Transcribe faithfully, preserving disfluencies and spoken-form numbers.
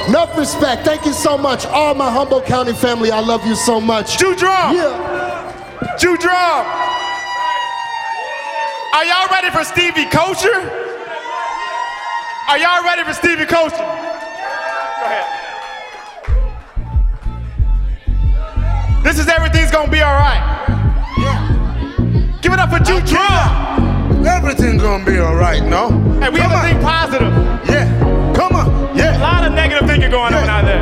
Enough respect. Thank you so much. All my Humboldt County family, I love you so much. Jew Drum. Yeah. Jew Drum. Are y'all ready for Stevie Culture? Are y'all ready for Stevie Culture? Go ahead. This is Everything's Gonna Be Alright. Yeah. Give it up for Jew Drum. Everything's gonna be alright, no? Hey, we Come have to on. think positive. Yeah. Come on. A Yeah. lot of negative thinking going Yeah. on out there.